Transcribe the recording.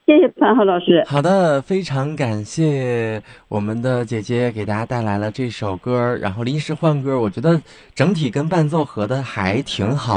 谢谢潘浩老师。 好的，非常感谢我们的姐姐给大家带来了这首歌，然后临时换歌，我觉得整体跟伴奏合的还挺好。